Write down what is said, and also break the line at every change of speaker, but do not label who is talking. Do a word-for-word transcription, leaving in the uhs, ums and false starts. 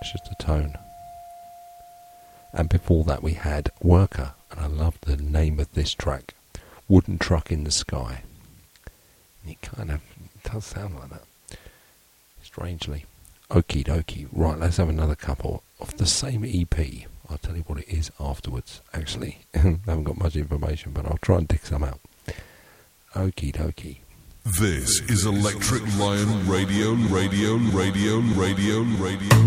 It's just a tone. And before that we had Worker, and I love the name of this track, Wooden Truck in the Sky. And it kind of it does sound like that, strangely. Okie dokie. Right, let's have another couple of the same E P. I'll tell you what it is afterwards, actually. I haven't got much information, but I'll try and dig some out. Okie dokie.
This is Electric Lion Radio, Radio, Radio, Radio, Radio.